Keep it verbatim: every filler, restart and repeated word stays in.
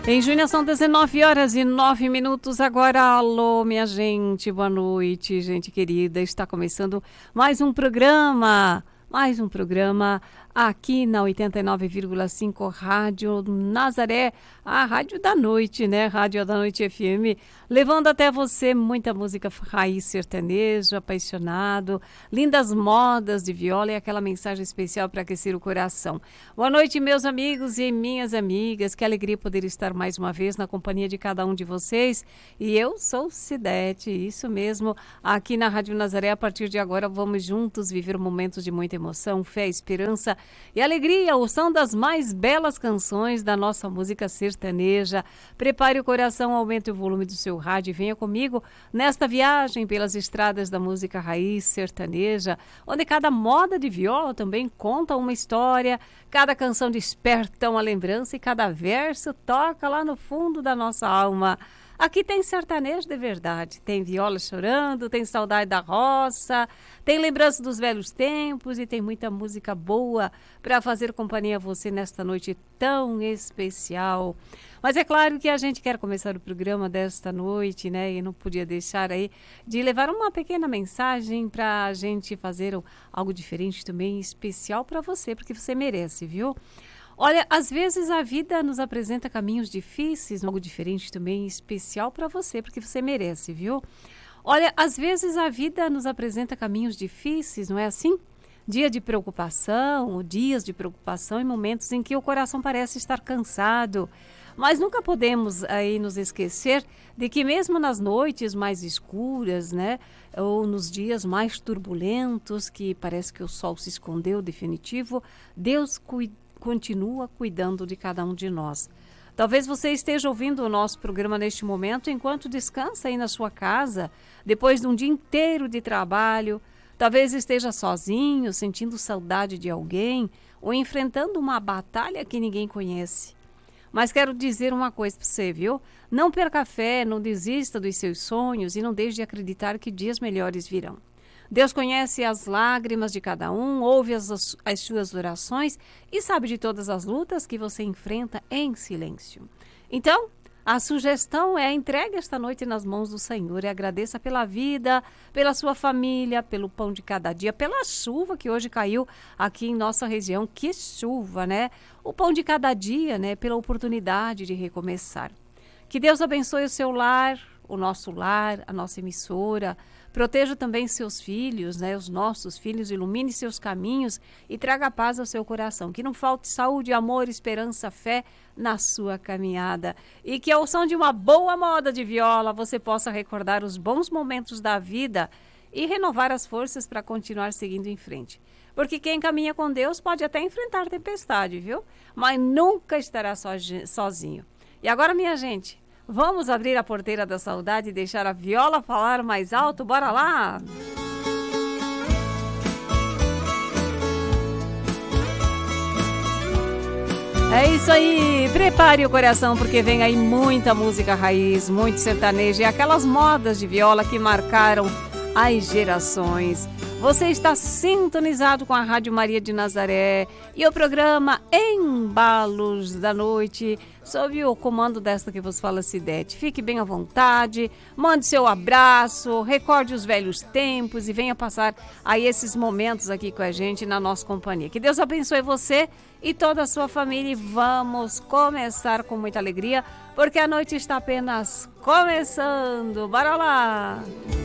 Em junho são dezenove horas e nove minutos agora. Alô, minha gente, boa noite, gente querida. Está começando mais um programa, mais um programa aqui na oitenta e nove vírgula cinco Rádio Nazaré, a rádio da noite, né? Rádio da Noite F M, levando até você muita música raiz sertaneja, apaixonado, lindas modas de viola e aquela mensagem especial para aquecer o coração. Boa noite, meus amigos e minhas amigas, que alegria poder estar mais uma vez na companhia de cada um de vocês. E eu sou Cidete, isso mesmo, aqui na Rádio Nazaré. A partir de agora vamos juntos viver momentos de muita emoção, fé, esperança e alegria, o som das mais belas canções da nossa música sertaneja. Prepare o coração, aumente o volume do seu rádio e venha comigo nesta viagem pelas estradas da música raiz sertaneja, onde cada moda de viola também conta uma história, cada canção desperta uma lembrança e cada verso toca lá no fundo da nossa alma. Aqui tem sertanejo de verdade, tem viola chorando, tem saudade da roça, tem lembrança dos velhos tempos e tem muita música boa para fazer companhia a você nesta noite tão especial. Mas é claro que a gente quer começar o programa desta noite, né? E não podia deixar aí de levar uma pequena mensagem para a gente fazer algo diferente também, especial para você, porque você merece, viu? Olha, às vezes a vida nos apresenta caminhos difíceis, algo diferente também, especial para você, porque você merece, viu? Olha, às vezes a vida nos apresenta caminhos difíceis, não é assim? Dia de preocupação, dias de preocupação e momentos em que o coração parece estar cansado. Mas nunca podemos aí nos esquecer de que mesmo nas noites mais escuras, né, ou nos dias mais turbulentos, que parece que o sol se escondeu definitivo, Deus cuida. continua cuidando de cada um de nós. Talvez você esteja ouvindo o nosso programa neste momento enquanto descansa aí na sua casa, depois de um dia inteiro de trabalho. Talvez esteja sozinho, sentindo saudade de alguém ou enfrentando uma batalha que ninguém conhece. Mas quero dizer uma coisa para você, viu? Não perca a fé, não desista dos seus sonhos e não deixe de acreditar que dias melhores virão. Deus conhece as lágrimas de cada um, ouve as, as suas orações e sabe de todas as lutas que você enfrenta em silêncio. Então, a sugestão é entregue esta noite nas mãos do Senhor e agradeça pela vida, pela sua família, pelo pão de cada dia, pela chuva que hoje caiu aqui em nossa região. Que chuva, né? O pão de cada dia, né? Pela oportunidade de recomeçar. Que Deus abençoe o seu lar, o nosso lar, a nossa emissora. Proteja também seus filhos, né, os nossos filhos, ilumine seus caminhos e traga paz ao seu coração. Que não falte saúde, amor, esperança, fé na sua caminhada. E que ao som de uma boa moda de viola você possa recordar os bons momentos da vida e renovar as forças para continuar seguindo em frente. Porque quem caminha com Deus pode até enfrentar tempestade, viu? Mas nunca estará sozinho. E agora, minha gente, vamos abrir a porteira da saudade e deixar a viola falar mais alto? Bora lá! É isso aí! Prepare o coração porque vem aí muita música raiz, muito sertanejo e aquelas modas de viola que marcaram as gerações. Você está sintonizado com a Rádio Maria de Nazaré e o programa Embalos da Noite, sob o comando desta que vos fala, Cidete. Fique bem à vontade, mande seu abraço, recorde os velhos tempos e venha passar aí esses momentos aqui com a gente na nossa companhia. Que Deus abençoe você e toda a sua família e vamos começar com muita alegria, porque a noite está apenas começando. Bora lá!